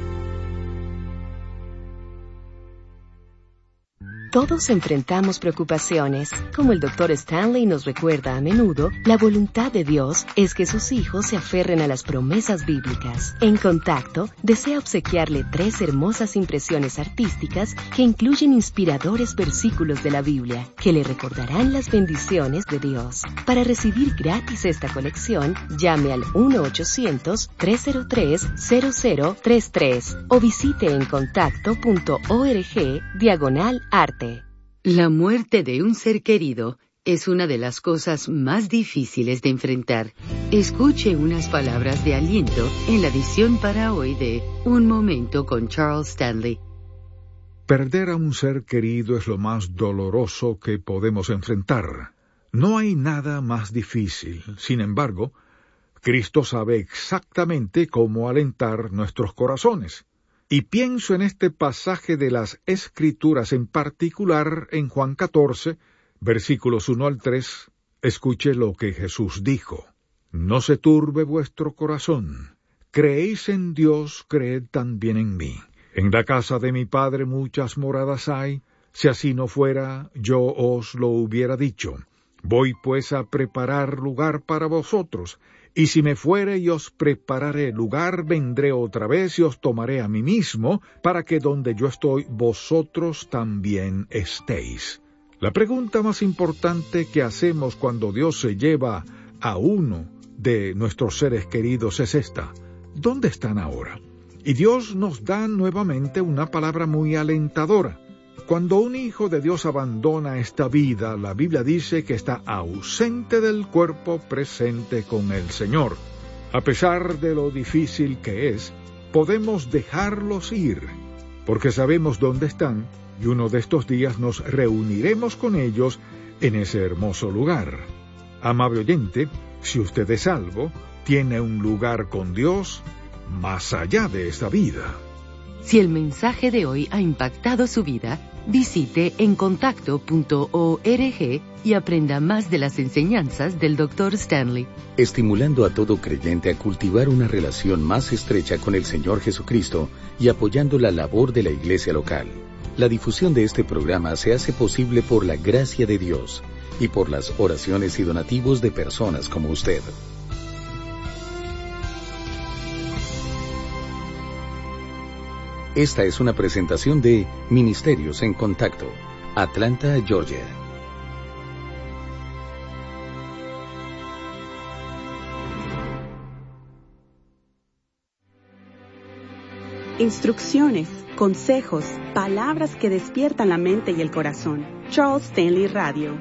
Todos enfrentamos preocupaciones. Como el doctor Stanley nos recuerda a menudo, la voluntad de Dios es que sus hijos se aferren a las promesas bíblicas. En Contacto, desea obsequiarle tres hermosas impresiones artísticas que incluyen inspiradores versículos de la Biblia, que le recordarán las bendiciones de Dios. Para recibir gratis esta colección, llame al uno ochocientos, tres cero tres, cero cero tres tres o visite encontacto punto org diagonal arte. La muerte de un ser querido es una de las cosas más difíciles de enfrentar. Escuche unas palabras de aliento en la edición para hoy de Un Momento con Charles Stanley. Perder a un ser querido es lo más doloroso que podemos enfrentar. No hay nada más difícil. Sin embargo, Cristo sabe exactamente cómo alentar nuestros corazones. Y pienso en este pasaje de las Escrituras, en particular en Juan catorce, versículos uno al tres, escuche lo que Jesús dijo. No se turbe vuestro corazón. Creéis en Dios, creed también en mí. En la casa de mi Padre muchas moradas hay. Si así no fuera, yo os lo hubiera dicho. Voy pues a preparar lugar para vosotros. Y si me fuere y os prepararé lugar, vendré otra vez y os tomaré a mí mismo, para que donde yo estoy, vosotros también estéis. La pregunta más importante que hacemos cuando Dios se lleva a uno de nuestros seres queridos es esta: ¿dónde están ahora? Y Dios nos da nuevamente una palabra muy alentadora. Cuando un hijo de Dios abandona esta vida, la Biblia dice que está ausente del cuerpo, presente con el Señor. A pesar de lo difícil que es, podemos dejarlos ir, porque sabemos dónde están, y uno de estos días nos reuniremos con ellos en ese hermoso lugar. Amable oyente, si usted es salvo, tiene un lugar con Dios más allá de esta vida. Si el mensaje de hoy ha impactado su vida, visite encontacto punto org y aprenda más de las enseñanzas del doctor Stanley. Estimulando a todo creyente a cultivar una relación más estrecha con el Señor Jesucristo y apoyando la labor de la iglesia local. La difusión de este programa se hace posible por la gracia de Dios y por las oraciones y donativos de personas como usted. Esta es una presentación de Ministerios en Contacto, Atlanta, Georgia. Instrucciones, consejos, palabras que despiertan la mente y el corazón. Charles Stanley Radio.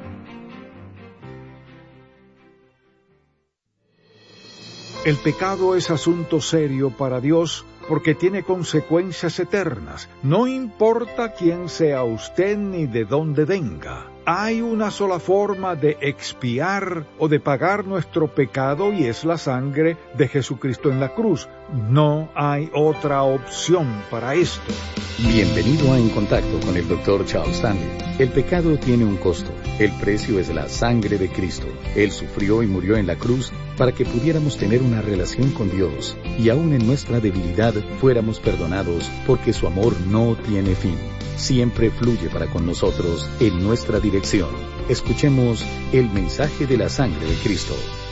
El pecado es asunto serio para Dios porque tiene consecuencias eternas. No importa quién sea usted ni de dónde venga. Hay una sola forma de expiar o de pagar nuestro pecado y es la sangre de Jesucristo en la cruz. No hay otra opción para esto. Bienvenido a En Contacto con el doctor Charles Stanley. El pecado tiene un costo. El precio es la sangre de Cristo. Él sufrió y murió en la cruz para que pudiéramos tener una relación con Dios y aún en nuestra debilidad fuéramos perdonados porque su amor no tiene fin. Siempre fluye para con nosotros en nuestra dirección. Escuchemos el mensaje de la sangre de Cristo.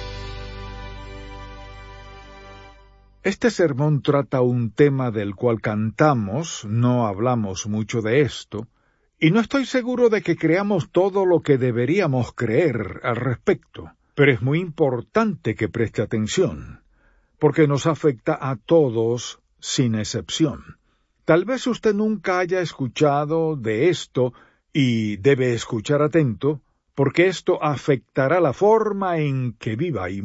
Este sermón trata un tema del cual cantamos, no hablamos mucho de esto, y no estoy seguro de que creamos todo lo que deberíamos creer al respecto, pero es muy importante que preste atención. porque nos afecta a todos sin excepción. Tal vez usted nunca haya escuchado de esto y debe escuchar atento, porque esto afectará la forma en que viva y